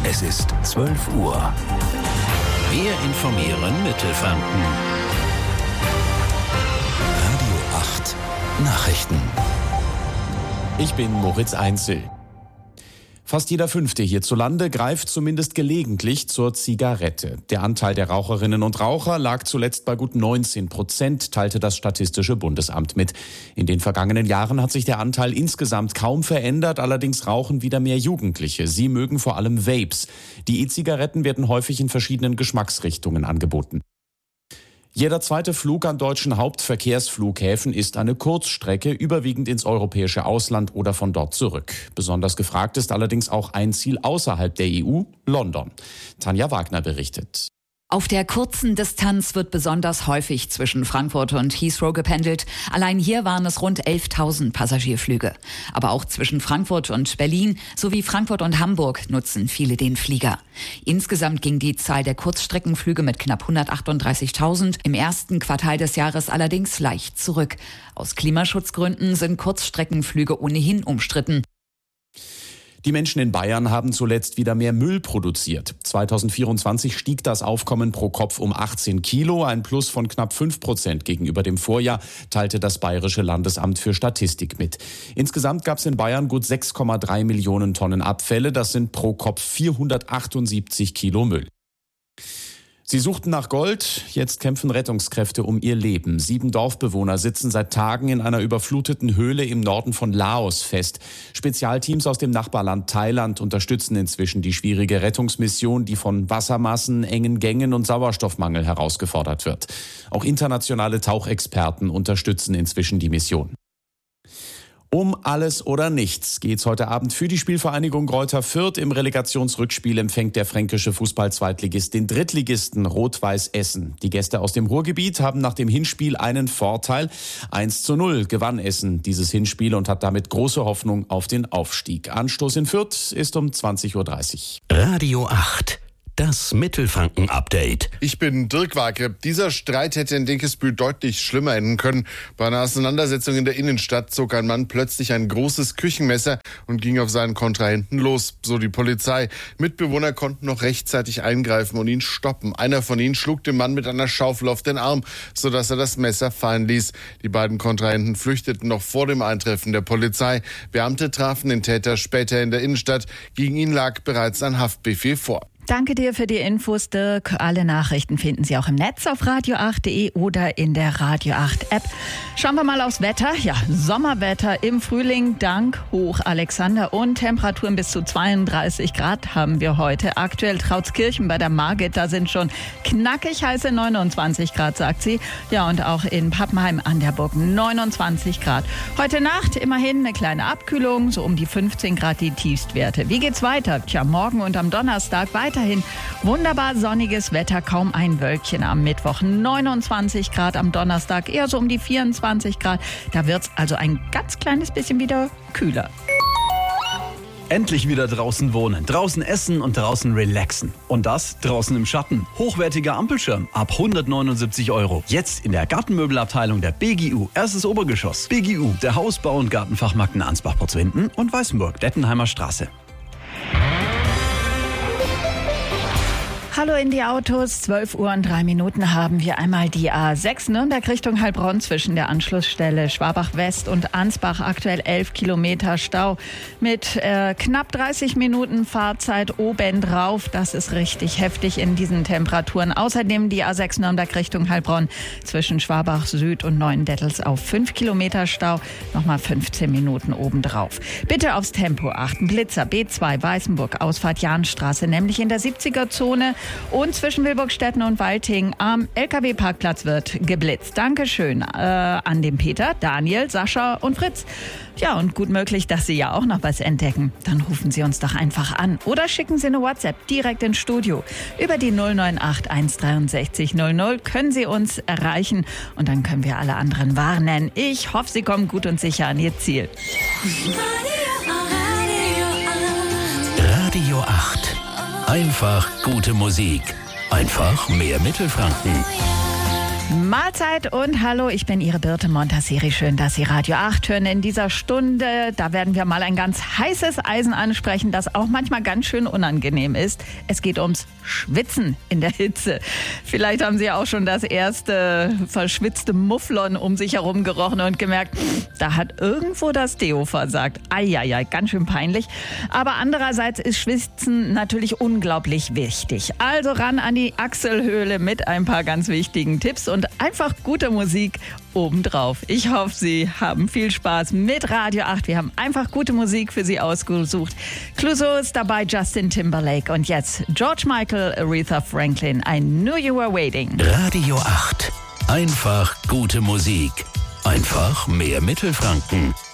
Es ist 12 Uhr. Wir informieren Mittelfranken. Radio 8 Nachrichten. Ich bin Moritz Einzel. Fast jeder Fünfte hierzulande greift zumindest gelegentlich zur Zigarette. Der Anteil der Raucherinnen und Raucher lag zuletzt bei gut 19%, teilte das Statistische Bundesamt mit. In den vergangenen Jahren hat sich der Anteil insgesamt kaum verändert, allerdings rauchen wieder mehr Jugendliche. Sie mögen vor allem Vapes. Die E-Zigaretten werden häufig in verschiedenen Geschmacksrichtungen angeboten. Jeder zweite Flug an deutschen Hauptverkehrsflughäfen ist eine Kurzstrecke, überwiegend ins europäische Ausland oder von dort zurück. Besonders gefragt ist allerdings auch ein Ziel außerhalb der EU, London. Tanja Wagner berichtet. Auf der kurzen Distanz wird besonders häufig zwischen Frankfurt und Heathrow gependelt. Allein hier waren es rund 11.000 Passagierflüge. Aber auch zwischen Frankfurt und Berlin sowie Frankfurt und Hamburg nutzen viele den Flieger. Insgesamt ging die Zahl der Kurzstreckenflüge mit knapp 138.000 im ersten Quartal des Jahres allerdings leicht zurück. Aus Klimaschutzgründen sind Kurzstreckenflüge ohnehin umstritten. Die Menschen in Bayern haben zuletzt wieder mehr Müll produziert. 2024 stieg das Aufkommen pro Kopf um 18 Kilo, ein Plus von knapp 5% gegenüber dem Vorjahr, teilte das Bayerische Landesamt für Statistik mit. Insgesamt gab es in Bayern gut 6,3 Millionen Tonnen Abfälle, das sind pro Kopf 478 Kilo Müll. Sie suchten nach Gold, jetzt kämpfen Rettungskräfte um ihr Leben. 7 Dorfbewohner sitzen seit Tagen in einer überfluteten Höhle im Norden von Laos fest. Spezialteams aus dem Nachbarland Thailand unterstützen inzwischen die schwierige Rettungsmission, die von Wassermassen, engen Gängen und Sauerstoffmangel herausgefordert wird. Auch internationale Tauchexperten unterstützen inzwischen die Mission. Um alles oder nichts geht's heute Abend für die Spielvereinigung Greuther Fürth. Im Relegationsrückspiel empfängt der fränkische Fußball-Zweitligist den Drittligisten Rot-Weiß Essen. Die Gäste aus dem Ruhrgebiet haben nach dem Hinspiel einen Vorteil. 1:0 gewann Essen dieses Hinspiel und hat damit große Hoffnung auf den Aufstieg. Anstoß in Fürth ist um 20.30 Uhr. Radio 8. Das Mittelfranken-Update. Ich bin Dirk Wagre. Dieser Streit hätte in Dinkelsbühl deutlich schlimmer enden können. Bei einer Auseinandersetzung in der Innenstadt zog ein Mann plötzlich ein großes Küchenmesser und ging auf seinen Kontrahenten los, so die Polizei. Mitbewohner konnten noch rechtzeitig eingreifen und ihn stoppen. Einer von ihnen schlug dem Mann mit einer Schaufel auf den Arm, sodass er das Messer fallen ließ. Die beiden Kontrahenten flüchteten noch vor dem Eintreffen der Polizei. Beamte trafen den Täter später in der Innenstadt. Gegen ihn lag bereits ein Haftbefehl vor. Danke dir für die Infos, Dirk. Alle Nachrichten finden Sie auch im Netz auf radio8.de oder in der Radio 8 App. Schauen wir mal aufs Wetter. Ja, Sommerwetter im Frühling dank Hoch Alexander und Temperaturen bis zu 32 Grad haben wir heute. Aktuell Trautskirchen bei der Margit, da sind schon knackig heiße 29 Grad, sagt sie. Ja, und auch in Pappenheim an der Burg 29 Grad. Heute Nacht immerhin eine kleine Abkühlung, so um die 15 Grad die Tiefstwerte. Wie geht's weiter? Tja, morgen und am Donnerstag weiterhin wunderbar sonniges Wetter, kaum ein Wölkchen am Mittwoch. 29 Grad am Donnerstag, eher so um die 24 Grad. Da wird's also ein ganz kleines bisschen wieder kühler. Endlich wieder draußen wohnen, draußen essen und draußen relaxen. Und das draußen im Schatten. Hochwertiger Ampelschirm ab 179 €. Jetzt in der Gartenmöbelabteilung der BGU. Erstes Obergeschoss. BGU, der Hausbau- und Gartenfachmarkt in Ansbach-Potzwinden und Weißenburg, Dettenheimer Straße. Hallo in die Autos, 12 Uhr und 3 Minuten haben wir einmal die A6 Nürnberg Richtung Heilbronn zwischen der Anschlussstelle Schwabach West und Ansbach. Aktuell 11 Kilometer Stau mit knapp 30 Minuten Fahrzeit obendrauf. Das ist richtig heftig in diesen Temperaturen. Außerdem die A6 Nürnberg Richtung Heilbronn zwischen Schwabach Süd und Neuendettels auf 5 Kilometer Stau. Nochmal 15 Minuten obendrauf. Bitte aufs Tempo achten. Blitzer B2 Weißenburg Ausfahrt Jahnstraße, nämlich in der 70er-Zone. Und zwischen Wilburgstetten und Walting am LKW-Parkplatz wird geblitzt. Dankeschön an den Peter, Daniel, Sascha und Fritz. Ja, und gut möglich, dass Sie ja auch noch was entdecken. Dann rufen Sie uns doch einfach an oder schicken Sie eine WhatsApp direkt ins Studio. Über die 098 163 00 können Sie uns erreichen und dann können wir alle anderen warnen. Ich hoffe, Sie kommen gut und sicher an Ihr Ziel. Radio 8. Einfach gute Musik. Einfach mehr Mittelfranken. Mahlzeit und hallo, ich bin Ihre Birte Montasseri. Schön, dass Sie Radio 8 hören in dieser Stunde. Da werden wir mal ein ganz heißes Eisen ansprechen, das auch manchmal ganz schön unangenehm ist. Es geht ums Schwitzen in der Hitze. Vielleicht haben Sie auch schon das erste verschwitzte Mufflon um sich herum gerochen und gemerkt, da hat irgendwo das Deo versagt. Eieiei, ganz schön peinlich. Aber andererseits ist Schwitzen natürlich unglaublich wichtig. Also ran an die Achselhöhle mit ein paar ganz wichtigen Tipps und einfach gute Musik obendrauf. Ich hoffe, Sie haben viel Spaß mit Radio 8. Wir haben einfach gute Musik für Sie ausgesucht. Clouseau ist dabei, Justin Timberlake und jetzt George Michael, Aretha Franklin. I Knew You Were Waiting. Radio 8. Einfach gute Musik. Einfach mehr Mittelfranken.